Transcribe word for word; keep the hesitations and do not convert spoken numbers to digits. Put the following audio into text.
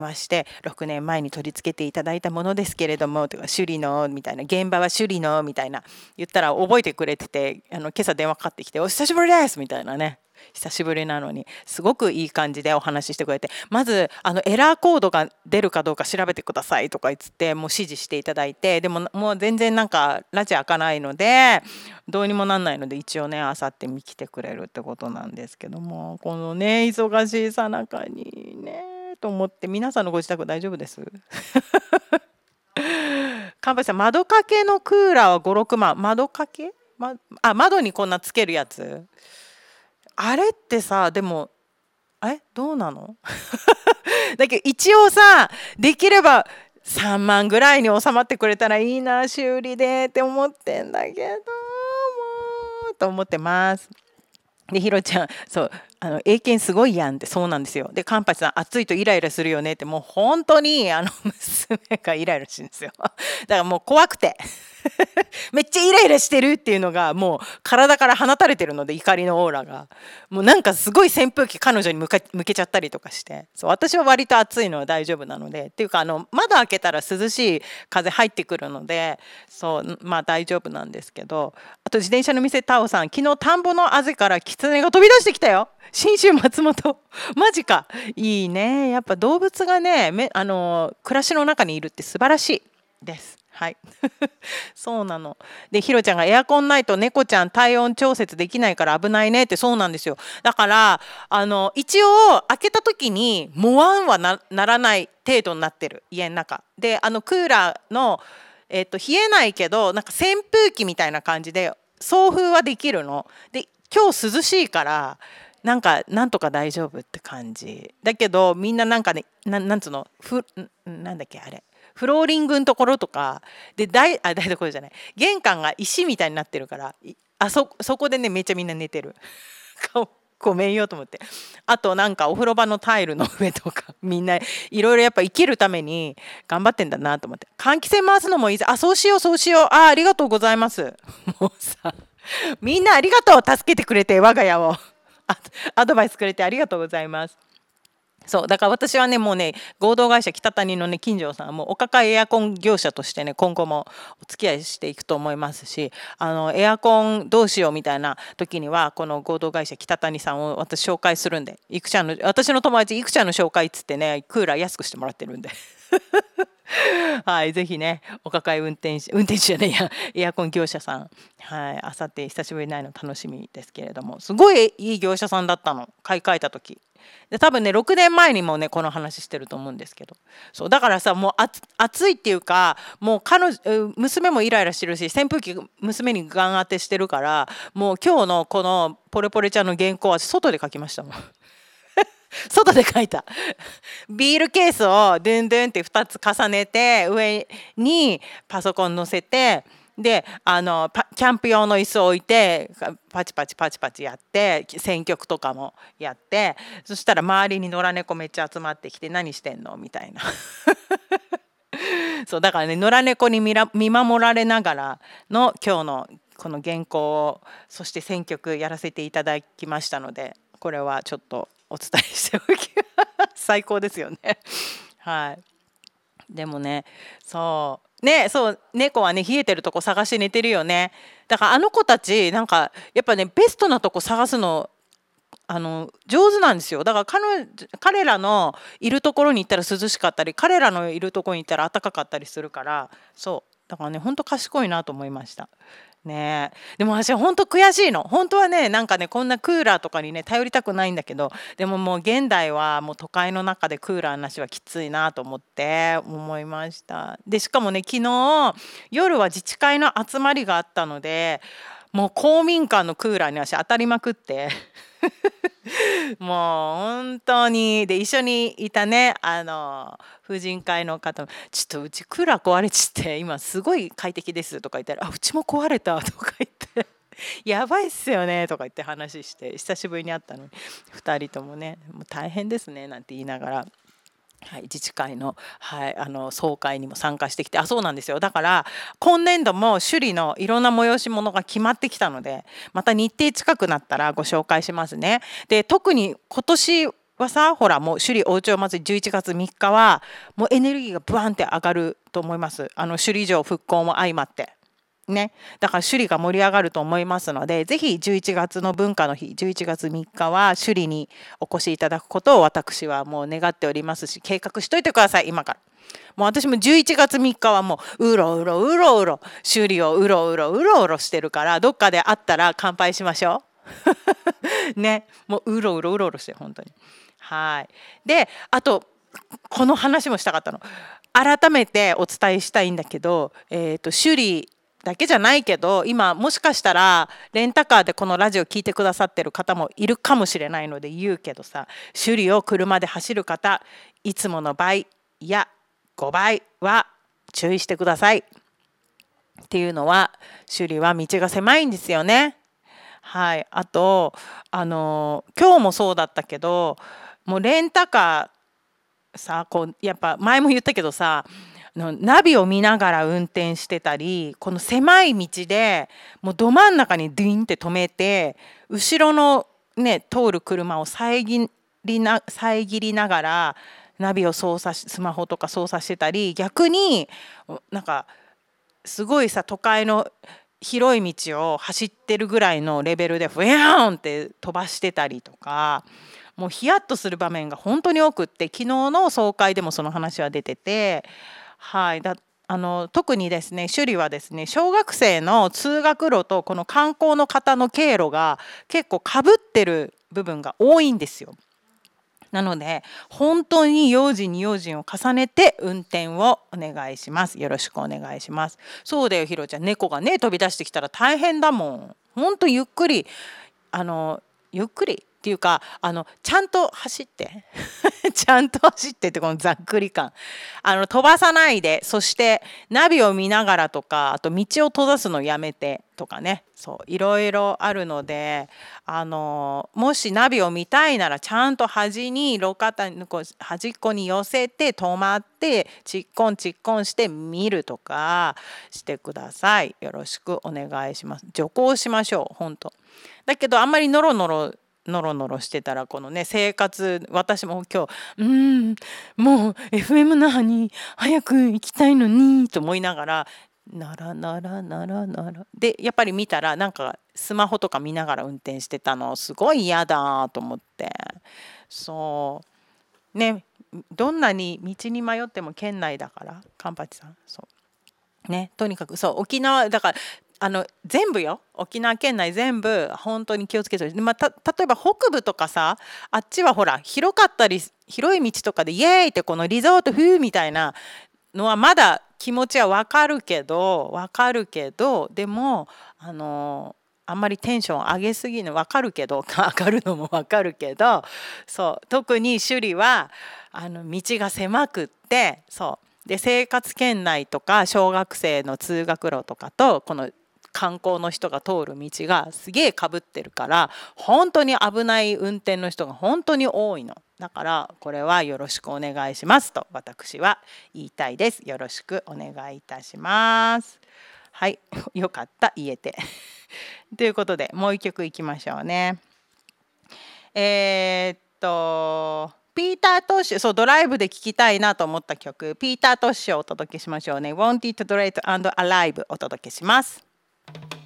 ましてろくねんまえに取り付けていただいたものですけれどもとか修理のみたいな現場は修理のみたいな言ったら覚えてくれててあの今朝電話かかってきてお久しぶりですみたいなね久しぶりなのにすごくいい感じでお話ししてくれてまずあのエラーコードが出るかどうか調べてくださいとか言ってもう指示していただいてでももう全然なんかラジ開かないのでどうにもなんないので一応ねあさって見来てくれるってことなんですけどもこのね忙しいさなかにねと思って皆さんのご自宅大丈夫です神橋さん窓掛けのクーラーはご、ろくまん窓掛け、ま、あ窓にこんなつけるやつあれってさでもえどうなのだけど一応さできればさんまんぐらいに収まってくれたらいいな修理でって思ってんだけどもうと思ってます。でひろちゃんそうあの英検すごいやんってそうなんですよ。でカンパチさん暑いとイライラするよねってもう本当にあの娘がイライラしてるんですよ。だからもう怖くてめっちゃイライラしてるっていうのがもう体から放たれてるので怒りのオーラがもうなんかすごい扇風機彼女に向か向けちゃったりとかしてそう私は割と暑いのは大丈夫なのでっていうかあの窓開けたら涼しい風入ってくるのでそうまあ大丈夫なんですけどあと自転車の店タオさん昨日田んぼのあぜからキツネが飛び出してきたよ信州松本マジかいいねやっぱ動物がねめあの暮らしの中にいるって素晴らしいですはいそうなのでひろちゃんがエアコンないと猫ちゃん体温調節できないから危ないねってそうなんですよだからあの一応開けた時にもわんは な, ならない程度になってる家の中であのクーラーの、えっと、冷えないけどなんか扇風機みたいな感じで送風はできるので今日涼しいからなんかなんとか大丈夫って感じだけどみんななんかねななんつうのふなんだっけあれフローリングのところとかで台あ台所じゃない玄関が石みたいになってるからあそそこでねめっちゃみんな寝てるごめんよと思ってあとなんかお風呂場のタイルの上とかみんないろいろやっぱ生きるために頑張ってんだなと思って換気扇回すのもいいぜあそうしようそうしようあありがとうございますもうさみんなありがとう助けてくれて我が家をアドバイスくれてありがとうございますそうだから私はねもうね合同会社北谷のね金城さんはもうお抱えエアコン業者としてね今後もお付き合いしていくと思いますしあのエアコンどうしようみたいな時にはこの合同会社北谷さんを私紹介するんでいくちゃんの私の友達いくちゃんの紹介っつってねクーラー安くしてもらってるんではい、ぜひね、お抱え運転手、運転手じゃないや、エアコン業者さん、はい、あさって久しぶりにないの楽しみですけれども、すごいいい業者さんだったの、買い替えた時。で、多分ね、ろくねんまえにもね、この話してると思うんですけど、そうだからさ、もうあ暑いっていうか、もう彼女、娘もイライラしてるし、扇風機娘にガン当てしてるから、もう今日のこのポレポレちゃんの原稿は外で書きましたもん。外で書いたビールケースをドゥンドゥンってふたつ重ねて上にパソコン載せてであのキャンプ用の椅子を置いてパチパチパチパチやって選曲とかもやってそしたら周りに野良猫めっちゃ集まってきて何してんのみたいなそうだからね野良猫に見ら見守られながらの今日のこの原稿をそして選曲やらせていただきましたのでこれはちょっとお伝えしておき最高ですよねはいでもねそうねそう猫はね冷えてるとこ探して寝てるよねだからあの子たちなんかやっぱねベストなとこ探すのあの上手なんですよだから彼彼らのいるところに行ったら涼しかったり彼らのいるところに行ったら暖かかったりするからそうだからねほんと賢いなと思いましたねでも私本当悔しいの本当はねなんかねこんなクーラーとかにね頼りたくないんだけどでももう現代はもう都会の中でクーラーなしはきついなと思って思いましたでしかもね昨日夜は自治会の集まりがあったのでもう公民館のクーラーに私当たりまくってもう本当にで一緒にいたねあの婦人会の方ちょっとうちクーラー壊れちって今すごい快適ですとか言ったらあうちも壊れたとか言ってやばいっすよねとか言って話して久しぶりに会ったのにふたりともねもう大変ですねなんて言いながら。はい、自治会の、はい、あの総会にも参加してきてあそうなんですよだから今年度も首里のいろんな催し物が決まってきたのでまた日程近くなったらご紹介しますね。で特に今年はさ、ほらもう首里王朝祭りじゅういちがつみっかはもうエネルギーがブワンって上がると思います。あの首里城復興も相まってね、だから首里が盛り上がると思いますので、ぜひじゅういちがつの文化の日じゅういちがつみっかは首里にお越しいただくことを私はもう願っておりますし、計画しといてください今から。もう私もじゅういちがつみっかはもううろうろうろうろ首里をうろうろうろうろしてるから、どっかで会ったら乾杯しましょうね、もううろうろうろうろして本当に。はい。で、あとこの話もしたかったの。改めてお伝えしたいんだけど、えっと首里だけじゃないけど、今もしかしたらレンタカーでこのラジオ聞いてくださってる方もいるかもしれないので言うけどさ、首里を車で走る方、いつもの倍やごばいは注意してください。っていうのは、首里は道が狭いんですよね。はい。あとあの今日もそうだったけど、もうレンタカーさ、こうやっぱ前も言ったけどさ、のナビを見ながら運転してたり、この狭い道でもうど真ん中にドゥインって止めて、後ろのね通る車を遮りな遮りながらナビを操作し、スマホとか操作してたり、逆になんかすごいさ、都会の広い道を走ってるぐらいのレベルでフヤーンって飛ばしてたりとか、もうヒヤッとする場面が本当に多くって、昨日の総会でもその話は出てて、はい、だあの特にですね、首里はですね、小学生の通学路とこの観光の方の経路が結構かぶってる部分が多いんですよ。なので本当に用心に用心を重ねて運転をお願いします。よろしくお願いします。そうだよ、ひろちゃん、猫がね飛び出してきたら大変だもん。本当ゆっくり、あのゆっくりっていうか、あのちゃんと走ってちゃんと走ってって、このざっくり感、あの飛ばさないで、そしてナビを見ながらとか、あと道を閉ざすのやめてとかね、そういろいろあるので、あのもしナビを見たいならちゃんと端に路肩にこう端っこに寄せて止まってちっこんちっこんして見るとかしてください。よろしくお願いします。徐行しましょう本当。だけどあんまりノロノロノロノロしてたら、このね生活、私も今日うーんもう エフエム 那覇に早く行きたいのにと思いながら、ならならならならでやっぱり見たらなんかスマホとか見ながら運転してたのすごい嫌だと思って、そうね、どんなに道に迷っても県内だからカンパチさん、そうね、とにかくそう沖縄だから、あの全部よ、沖縄県内全部本当に気をつけてほしい。まあ、た例えば北部とかさ、あっちはほら広かったり、広い道とかでイエーイってこのリゾート風みたいなのはまだ気持ちはわかるけどわかるけどでもあのあんまりテンション上げすぎるのわかるけど上がるのもわかるけど、そう特に首里はあの道が狭くって、そうで生活圏内とか小学生の通学路とかとこの観光の人が通る道がすげえかぶってるから、本当に危ない運転の人が本当に多いの。だからこれはよろしくお願いしますと私は言いたいです。よろしくお願いいたします。はい、よかった言えてということでもう一曲いきましょうね。えー、っとピーター・トッシュ、そうドライブで聴きたいなと思った曲、ピーター・トッシュをお届けしましょうね。Wanted to Dread and Alive お届けします。